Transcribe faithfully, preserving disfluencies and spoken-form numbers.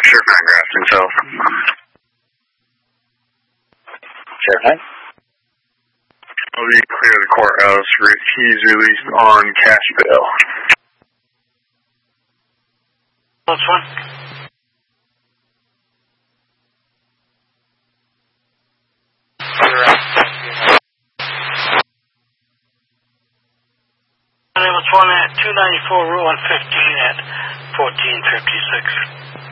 Sheriff nine Grafton, so. Sheriff nine? I'll be clear of the courthouse. He's released on cash bail. What's one? What's one at two ninety-four Route one fifteen at fourteen fifty-six.